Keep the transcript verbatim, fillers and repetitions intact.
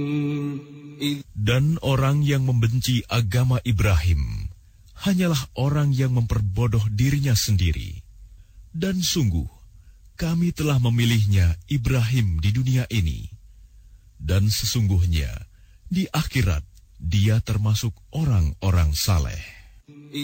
Dan orang yang membenci agama Ibrahim hanyalah orang yang memperbodoh dirinya sendiri. Dan sungguh, kami telah memilihnya Ibrahim di dunia ini. Dan sesungguhnya, di akhirat dia termasuk orang-orang saleh.